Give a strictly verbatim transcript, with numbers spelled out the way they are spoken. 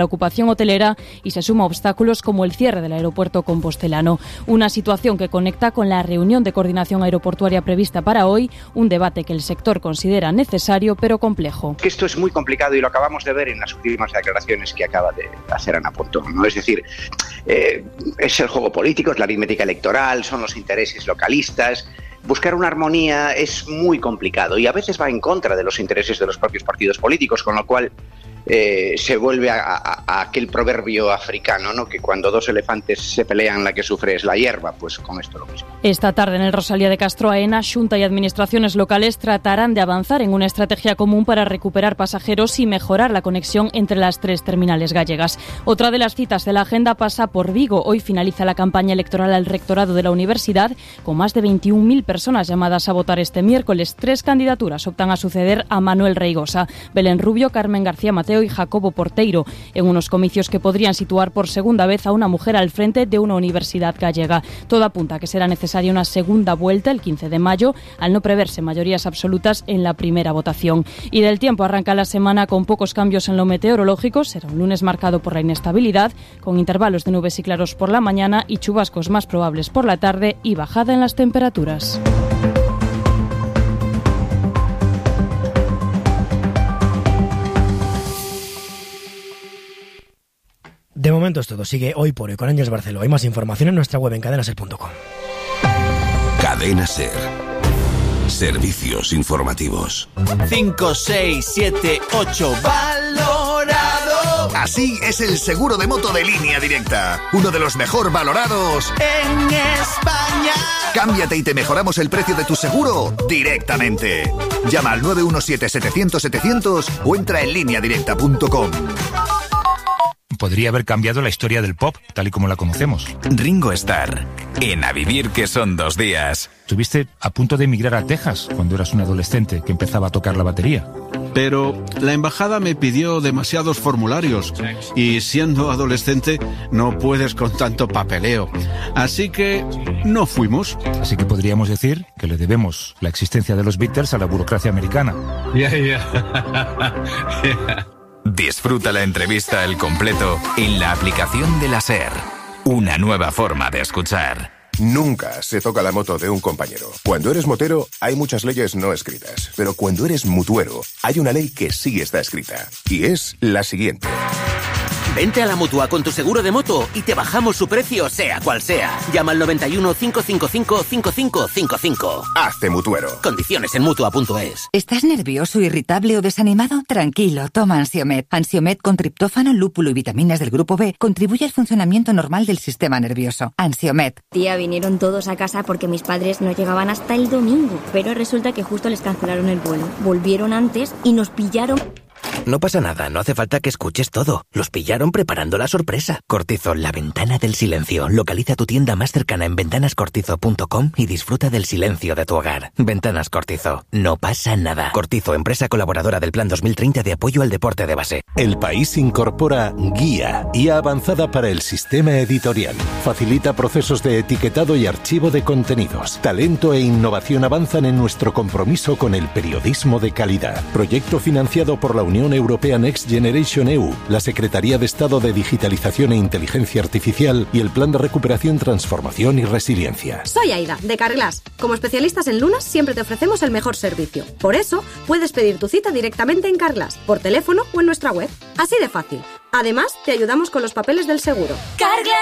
la ocupación hotelera y se suma a obstáculos como el cierre del aeropuerto compostelano. Una situación que conecta con la reunión de coordinación aeroportuaria prevista para hoy, un debate que el sector considera necesario pero complejo. Esto es muy complicado y lo acabamos de ver en las últimas declaraciones que acaba de hacer Ana Pontón, ¿no? Es decir, eh, es el juego político, es la aritmética electoral, son los intereses localistas. Buscar una armonía es muy complicado y a veces va en contra de los intereses de los propios partidos políticos, con lo cual eh, se vuelve a, a, a aquel proverbio africano, ¿no? Que cuando dos elefantes se pelean, la que sufre es la hierba. Pues con esto lo mismo. Esta tarde en el Rosalía de Castro Aena, Xunta y administraciones locales tratarán de avanzar en una estrategia común para recuperar pasajeros y mejorar la conexión entre las tres terminales gallegas. Otra de las citas de la agenda pasa por Vigo. Hoy finaliza la campaña electoral al rectorado de la universidad, con más de veintiún mil personas llamadas a votar este miércoles. Tres candidaturas optan a suceder a Manuel Reigosa: Belén Rubio, Carmen García Mateo y Jacobo Porteiro, en unos comicios que podrían situar por segunda vez a una mujer al frente de una universidad gallega. Todo apunta a que será necesaria una segunda vuelta el quince de mayo, al no preverse mayorías absolutas en la primera votación. Y del tiempo, arranca la semana con pocos cambios en lo meteorológico. Será un lunes marcado por la inestabilidad, con intervalos de nubes y claros por la mañana y chubascos más probables por la tarde y bajada en las temperaturas. De momento es todo. Sigue Hoy por Hoy con Ángeles Barceló. Hay más información en nuestra web en cadena ser punto com. Cadena Ser. Servicios informativos. cinco, seis, siete, ocho. Valorado. Así es el seguro de moto de Línea Directa. Uno de los mejor valorados en España. Cámbiate y te mejoramos el precio de tu seguro directamente. Llama al nueve uno siete, setecientos, setecientos o entra en línea directa punto com. Podría haber cambiado la historia del pop, tal y como la conocemos. Ringo Starr, en A Vivir que son dos días. Estuviste a punto de emigrar a Texas cuando eras un adolescente que empezaba a tocar la batería. Pero la embajada me pidió demasiados formularios y siendo adolescente no puedes con tanto papeleo. Así que no fuimos. Así que podríamos decir que le debemos la existencia de los Beatles a la burocracia americana. Ya, yeah, ya. Yeah. yeah. Disfruta la entrevista al completo en la aplicación de la SER. Una nueva forma de escuchar. Nunca se toca la moto de un compañero. Cuando eres motero, hay muchas leyes no escritas. Pero cuando eres mutuero, hay una ley que sí está escrita. Y es la siguiente. Vente a la Mutua con tu seguro de moto y te bajamos su precio, sea cual sea. Llama al noventa y uno, cinco cinco cinco, cinco cinco cinco cinco. Hazte mutuero. Condiciones en mutua punto es. ¿Estás nervioso, irritable o desanimado? Tranquilo, toma Ansiomed. Ansiomed con triptófano, lúpulo y vitaminas del grupo B contribuye al funcionamiento normal del sistema nervioso. Ansiomed. Tía, vinieron todos a casa porque mis padres no llegaban hasta el domingo. Pero resulta que justo les cancelaron el vuelo. Volvieron antes y nos pillaron... No pasa nada, no hace falta que escuches todo. Los pillaron preparando la sorpresa. Cortizo, la ventana del silencio. Localiza tu tienda más cercana en ventanas cortizo punto com y disfruta del silencio de tu hogar. Ventanas Cortizo, no pasa nada. Cortizo, empresa colaboradora del Plan dos mil treinta de apoyo al deporte de base. El País incorpora Guía, I A avanzada para el sistema editorial. Facilita procesos de etiquetado y archivo de contenidos. Talento e innovación avanzan en nuestro compromiso con el periodismo de calidad. Proyecto financiado por la Unión Europea Next Generation E U, la Secretaría de Estado de Digitalización e Inteligencia Artificial y el Plan de Recuperación, Transformación y Resiliencia. Soy Aida, de Carglass. Como especialistas en lunas siempre te ofrecemos el mejor servicio. Por eso, puedes pedir tu cita directamente en Carglass, por teléfono o en nuestra web. Así de fácil. Además, te ayudamos con los papeles del seguro. Carglass.